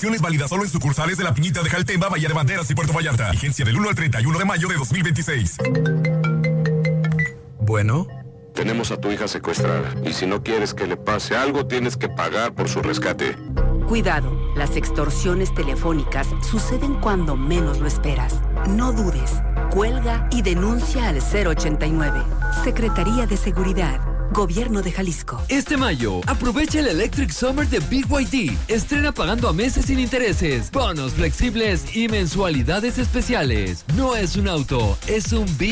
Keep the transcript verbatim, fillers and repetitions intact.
Promociones válidas solo en sucursales de La Piñita de Jaltemba, Bahía de Banderas y Puerto Vallarta. Vigencia del uno al treinta y uno de mayo de dos mil veintiséis. Bueno. Tenemos a tu hija secuestrada y si no quieres que le pase algo, tienes que pagar por su rescate. Cuidado, las extorsiones telefónicas suceden cuando menos lo esperas. No dudes, cuelga y denuncia al cero ochenta y nueve. Secretaría de Seguridad, Gobierno de Jalisco. Este mayo, aprovecha el Electric Summer de B Y D. Estrena pagando a meses sin intereses, bonos flexibles y mensualidades especiales. No es un auto, es un B